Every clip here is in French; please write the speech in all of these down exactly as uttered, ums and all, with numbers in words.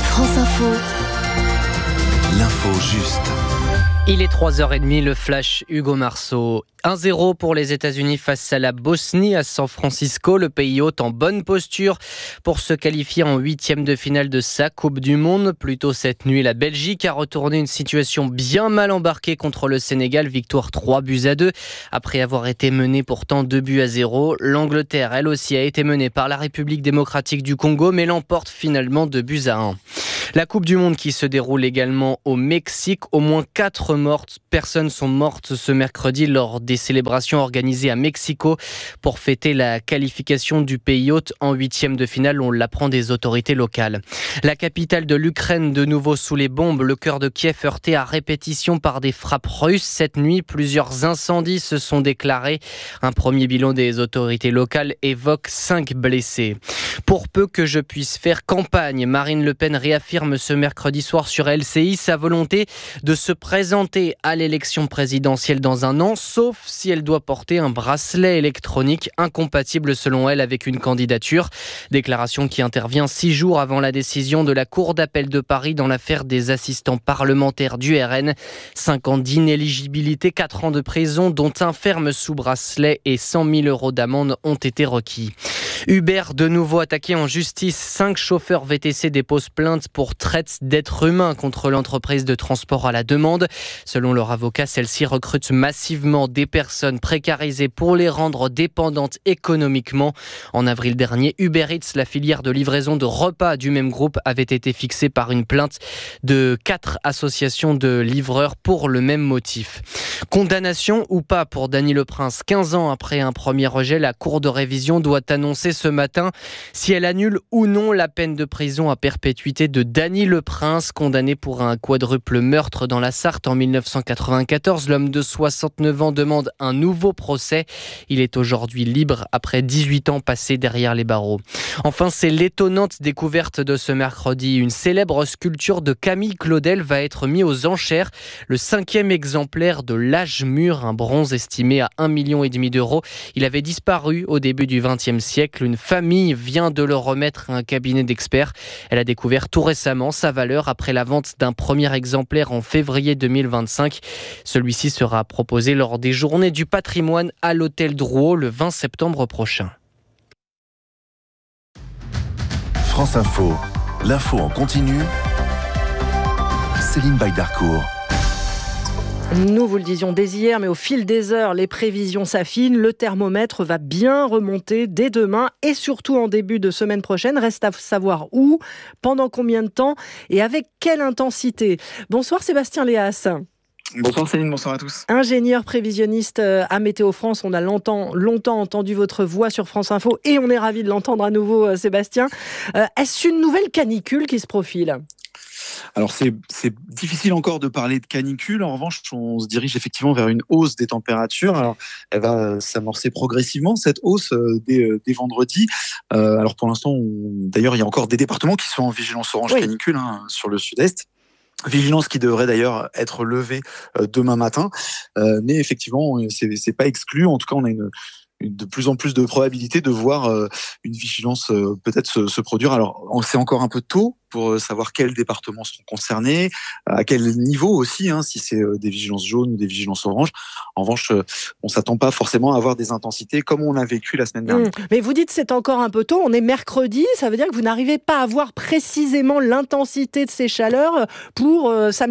France Info. L'info juste. Il est trois heures trente, le flash Hugo Marceau. un zéro pour les États-Unis face à la Bosnie à San Francisco. Le pays hôte en bonne posture pour se qualifier en huitième de finale de sa Coupe du Monde. Plus tôt cette nuit, la Belgique a retourné une situation bien mal embarquée contre le Sénégal. Victoire trois buts à deux. Après avoir été menée pourtant deux buts à zéro. L'Angleterre, elle aussi, a été menée par la République démocratique du Congo, mais l'emporte finalement deux buts à un. La Coupe du Monde qui se déroule également au Mexique. Au moins quatre mortes, personnes sont mortes ce mercredi lors des célébrations organisées à Mexico pour fêter la qualification du pays hôte en huitième de finale. On l'apprend des autorités locales. La capitale de l'Ukraine de nouveau sous les bombes. Le cœur de Kiev heurté à répétition par des frappes russes. Cette nuit, plusieurs incendies se sont déclarés. Un premier bilan des autorités locales évoque cinq blessés. Pour peu que je puisse faire campagne, Marine Le Pen réaffirme ce mercredi soir sur L C I sa volonté de se présenter à l'élection présidentielle dans un an, sauf si elle doit porter un bracelet électronique incompatible selon elle avec une candidature. Déclaration qui intervient six jours avant la décision de la Cour d'appel de Paris dans l'affaire des assistants parlementaires du R N. Cinq ans d'inéligibilité, quatre ans de prison, dont un ferme sous bracelet et cent mille euros d'amende ont été requis. Uber de nouveau attaqué en justice. Cinq chauffeurs V T C déposent plainte pour traite d'êtres humains contre l'entreprise de transport à la demande. Selon leur avocat, celle-ci recrute massivement des personnes précarisées pour les rendre dépendantes économiquement. En avril dernier, Uber Eats, la filière de livraison de repas du même groupe, avait été fixée par une plainte de quatre associations de livreurs pour le même motif. Condamnation ou pas pour Dany Le Prince. quinze ans après un premier rejet, la Cour de révision doit annoncer ce matin si elle annule ou non la peine de prison à perpétuité de Dany Le Prince, condamné pour un quadruple meurtre dans la Sarthe en mille neuf cent quatre-vingt-quatorze. L'homme de soixante-neuf ans demande un nouveau procès. Il est aujourd'hui libre après dix-huit ans passés derrière les barreaux. Enfin, c'est l'étonnante découverte de ce mercredi. Une célèbre sculpture de Camille Claudel va être mise aux enchères. Le cinquième exemplaire de l'âge mûr, un bronze estimé à un million et demi d'euros. Il avait disparu au début du vingtième siècle. Une famille vient de le remettre à un cabinet d'experts. Elle a découvert tout récemment sa valeur après la vente d'un premier exemplaire en février deux mille vingt-cinq. Celui-ci sera proposé lors des Journées du patrimoine à l'hôtel Drouot le vingt septembre prochain. France Info, l'info en continu. Céline Baydarcourt. Nous vous le disions dès hier, mais au fil des heures, les prévisions s'affinent. Le thermomètre va bien remonter dès demain et surtout en début de semaine prochaine. Reste à savoir où, pendant combien de temps et avec quelle intensité. Bonsoir Sébastien Léas. Bonsoir Céline, bonsoir à tous. Ingénieur prévisionniste à Météo France, on a longtemps, longtemps entendu votre voix sur France Info et on est ravis de l'entendre à nouveau Sébastien. Euh, est-ce une nouvelle canicule qui se profile ? Alors c'est, c'est difficile encore de parler de canicule. En revanche, on se dirige effectivement vers une hausse des températures. Alors elle va s'amorcer progressivement, cette hausse, euh, dès, euh, dès vendredi. Euh, alors pour l'instant, on... d'ailleurs, il y a encore des départements qui sont en vigilance orange oui. canicule hein, sur le sud-est. Vigilance qui devrait d'ailleurs être levée euh, demain matin. Euh, mais effectivement, c'est, c'est pas exclu. En tout cas, on a une... de plus en plus de probabilités de voir euh, une vigilance euh, peut-être se, se produire. Alors, on sait encore un peu tôt pour savoir quels départements sont concernés, à quel niveau aussi, hein, si c'est euh, des vigilances jaunes ou des vigilances oranges. En revanche, euh, on s'attend pas forcément à avoir des intensités comme on a vécu la semaine dernière. Mmh. Mais vous dites c'est encore un peu tôt, on est mercredi, ça veut dire que vous n'arrivez pas à voir précisément l'intensité de ces chaleurs pour euh, samedi ?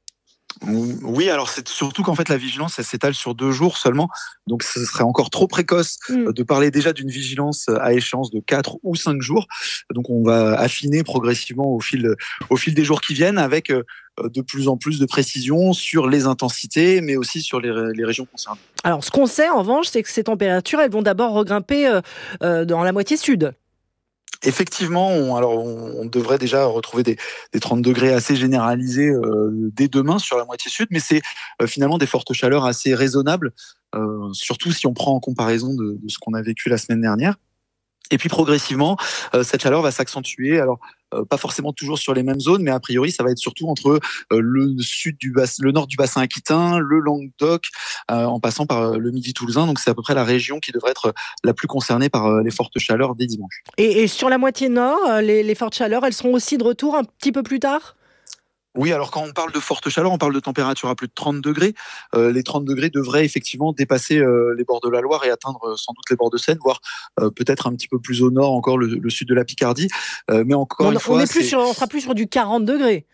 Oui, alors c'est surtout qu'en fait la vigilance elle s'étale sur deux jours seulement, donc ce serait encore trop précoce mmh. de parler déjà d'une vigilance à échéance de quatre ou cinq jours. Donc on va affiner progressivement au fil, au fil des jours qui viennent avec de plus en plus de précision sur les intensités, mais aussi sur les, les régions concernées. Alors ce qu'on sait en revanche, c'est que ces températures elles vont d'abord regrimper euh, euh, dans la moitié sud. Effectivement, on, alors on, on devrait déjà retrouver des, des trente degrés assez généralisés euh, dès demain sur la moitié sud, mais c'est euh, finalement des fortes chaleurs assez raisonnables, euh, surtout si on prend en comparaison de, de ce qu'on a vécu la semaine dernière. Et puis progressivement, euh, cette chaleur va s'accentuer. Alors euh, pas forcément toujours sur les mêmes zones, mais a priori, ça va être surtout entre euh, le sud du bassin, le nord du bassin aquitain, le Languedoc, euh, en passant par euh, le Midi toulousain. Donc, c'est à peu près la région qui devrait être la plus concernée par euh, les fortes chaleurs dès dimanche. Et, et sur la moitié nord, les, les fortes chaleurs, elles seront aussi de retour un petit peu plus tard ? Oui, alors quand on parle de forte chaleur, on parle de température à plus de trente degrés. Euh, les trente degrés devraient effectivement dépasser euh, les bords de la Loire et atteindre euh, sans doute les bords de Seine, voire euh, peut-être un petit peu plus au nord encore le, le sud de la Picardie. Euh, mais encore on, une on fois, est plus sur, on sera plus sur du quarante degrés.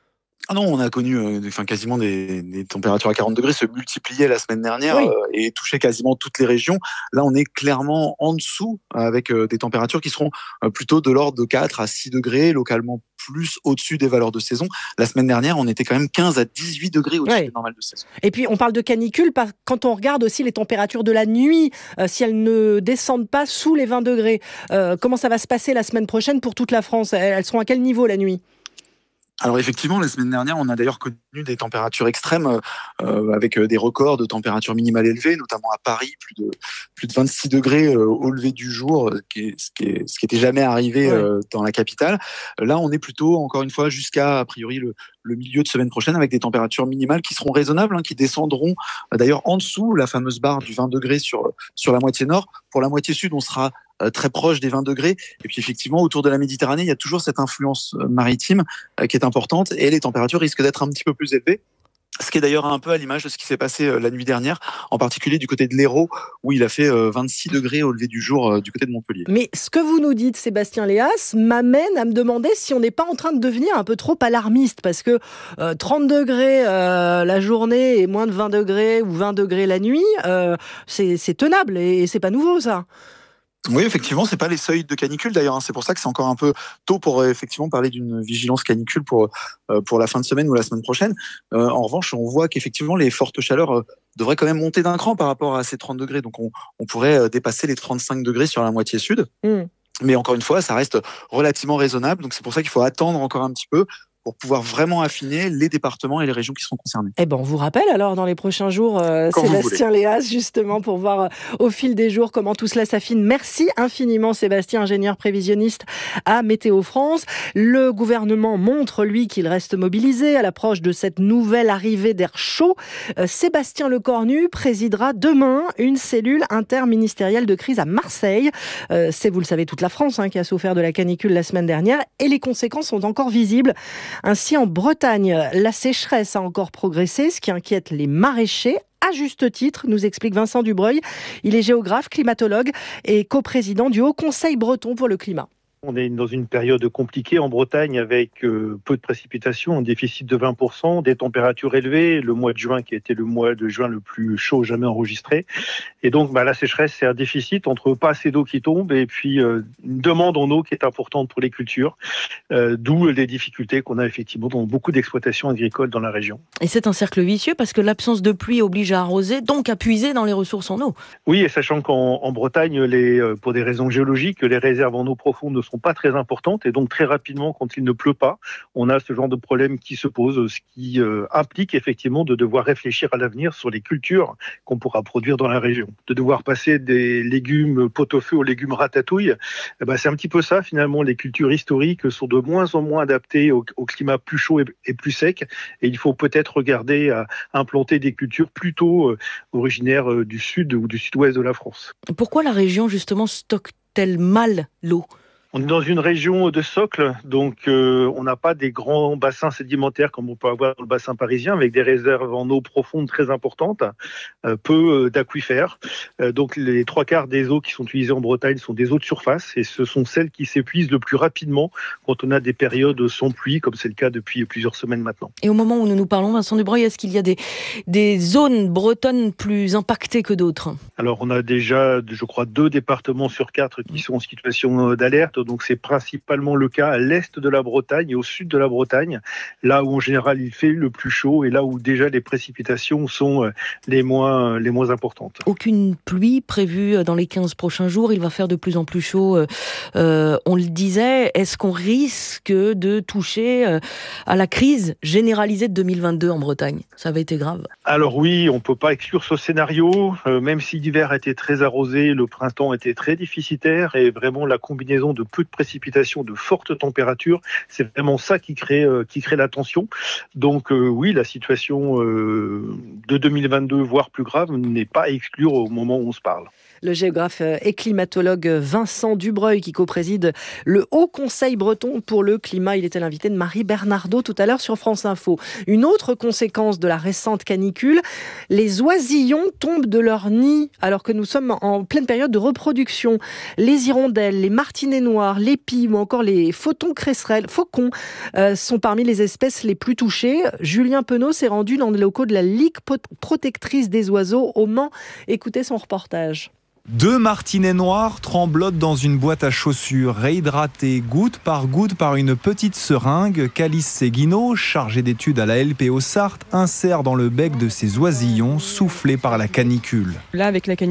Ah non, on a connu euh, enfin, quasiment des, des températures à quarante degrés se multiplier la semaine dernière oui. euh, et toucher quasiment toutes les régions. Là, on est clairement en dessous avec euh, des températures qui seront euh, plutôt de l'ordre de quatre à six degrés, localement plus au-dessus des valeurs de saison. La semaine dernière, on était quand même quinze à dix-huit degrés au-dessus oui. des normales de saison. Et puis, on parle de canicule quand on regarde aussi les températures de la nuit, euh, si elles ne descendent pas sous les vingt degrés. Euh, comment ça va se passer la semaine prochaine pour toute la France ? Elles seront à quel niveau la nuit ? Alors effectivement, la semaine dernière, on a d'ailleurs connu des températures extrêmes euh, avec des records de températures minimales élevées, notamment à Paris, plus de plus de vingt-six degrés euh, au lever du jour, euh, qui est, ce qui est, ce qui était jamais arrivé ouais. euh, dans la capitale. Là, on est plutôt encore une fois jusqu'à a priori le, le milieu de semaine prochaine avec des températures minimales qui seront raisonnables, hein, qui descendront euh, d'ailleurs en dessous la fameuse barre du vingt degrés sur sur la moitié nord. Pour la moitié sud, on sera très proche des vingt degrés. Et puis effectivement, autour de la Méditerranée, il y a toujours cette influence maritime euh, qui est importante et les températures risquent d'être un petit peu plus élevées. Ce qui est d'ailleurs un peu à l'image de ce qui s'est passé euh, la nuit dernière, en particulier du côté de l'Hérault, où il a fait euh, vingt-six degrés au lever du jour euh, du côté de Montpellier. Mais ce que vous nous dites, Sébastien Léas, m'amène à me demander si on n'est pas en train de devenir un peu trop alarmiste, parce que euh, trente degrés euh, la journée et moins de vingt degrés ou vingt degrés la nuit, euh, c'est, c'est tenable et, et c'est pas nouveau ça. Oui, effectivement, c'est pas les seuils de canicule d'ailleurs. Hein. C'est pour ça que c'est encore un peu tôt pour euh, effectivement parler d'une vigilance canicule pour euh, pour la fin de semaine ou la semaine prochaine. Euh, en revanche, on voit qu'effectivement les fortes chaleurs euh, devraient quand même monter d'un cran par rapport à ces trente degrés. Donc on, on pourrait euh, dépasser les trente-cinq degrés sur la moitié sud. Mmh. Mais encore une fois, ça reste relativement raisonnable. Donc c'est pour ça qu'il faut attendre encore un petit peu pour pouvoir vraiment affiner les départements et les régions qui sont concernées. Eh ben, on vous rappelle alors dans les prochains jours, euh, Sébastien Léas, justement, pour voir euh, au fil des jours comment tout cela s'affine. Merci infiniment, Sébastien, ingénieur prévisionniste à Météo France. Le gouvernement montre, lui, qu'il reste mobilisé à l'approche de cette nouvelle arrivée d'air chaud. Euh, Sébastien Lecornu présidera demain une cellule interministérielle de crise à Marseille. Euh, c'est, vous le savez, toute la France hein, qui a souffert de la canicule la semaine dernière et les conséquences sont encore visibles. Ainsi, en Bretagne, la sécheresse a encore progressé, ce qui inquiète les maraîchers. À juste titre, nous explique Vincent Dubreuil. Il est géographe, climatologue et coprésident du Haut Conseil breton pour le climat. On est dans une période compliquée en Bretagne avec euh, peu de précipitations, un déficit de vingt pour cent, des températures élevées, le mois de juin qui a été le mois de juin le plus chaud jamais enregistré. Et donc bah, la sécheresse, c'est un déficit entre pas assez d'eau qui tombe et puis euh, une demande en eau qui est importante pour les cultures, euh, d'où les difficultés qu'on a effectivement dans beaucoup d'exploitations agricoles dans la région. Et c'est un cercle vicieux parce que l'absence de pluie oblige à arroser, donc à puiser dans les ressources en eau. Oui, et sachant qu'en en Bretagne, les, pour des raisons géologiques, les réserves en eau profonde ne sont pas très importantes et donc très rapidement quand il ne pleut pas, on a ce genre de problème qui se pose, ce qui euh, implique effectivement de devoir réfléchir à l'avenir sur les cultures qu'on pourra produire dans la région. De devoir passer des légumes pot-au-feu aux légumes ratatouille, eh ben c'est un petit peu ça finalement, les cultures historiques sont de moins en moins adaptées au, au climat plus chaud et, et plus sec et il faut peut-être regarder à implanter des cultures plutôt euh, originaires euh, du sud ou du sud-ouest de la France. Pourquoi la région justement stocke-t-elle mal l'eau ? On est dans une région de socle, donc euh, on n'a pas des grands bassins sédimentaires comme on peut avoir dans le bassin parisien, avec des réserves en eau profonde très importantes, euh, peu d'aquifères. Euh, donc les trois quarts des eaux qui sont utilisées en Bretagne sont des eaux de surface, et ce sont celles qui s'épuisent le plus rapidement quand on a des périodes sans pluie, comme c'est le cas depuis plusieurs semaines maintenant. Et au moment où nous nous parlons, Vincent Dubreuil, est-ce qu'il y a des, des zones bretonnes plus impactées que d'autres ? Alors on a déjà, je crois, deux départements sur quatre qui sont en situation d'alerte. Donc c'est principalement le cas à l'est de la Bretagne et au sud de la Bretagne, là où en général il fait le plus chaud et là où déjà les précipitations sont les moins, les moins importantes. Aucune pluie prévue dans les quinze prochains jours, il va faire de plus en plus chaud. Euh, on le disait, est-ce qu'on risque de toucher à la crise généralisée de deux mille vingt-deux en Bretagne ? Ça avait été grave. Alors oui, on ne peut pas exclure ce scénario, euh, même si l'hiver était très arrosé, le printemps était très déficitaire et vraiment la combinaison de peu de précipitations, de fortes températures. C'est vraiment ça qui crée, euh, qui crée la tension. Donc euh, oui, la situation euh, de deux mille vingt-deux, voire plus grave, n'est pas à exclure au moment où on se parle. Le géographe et climatologue Vincent Dubreuil qui co-préside le Haut Conseil breton pour le climat. Il était l'invité de Marie Bernardaud tout à l'heure sur France Info. Une autre conséquence de la récente canicule, les oisillons tombent de leur nid alors que nous sommes en pleine période de reproduction. Les hirondelles, les martinets noirs, les pies ou encore les faucons cresserelles, faucons euh, sont parmi les espèces les plus touchées. Julien Penaud s'est rendu dans les locaux de la Ligue protectrice des oiseaux au Mans. Écoutez son reportage. Deux martinets noirs tremblotent dans une boîte à chaussures, réhydratés goutte par goutte par une petite seringue. Calice Seguino, chargé d'études à la L P O Sarthe, insère dans le bec de ces oisillons soufflés par la canicule. Là, avec la canicule,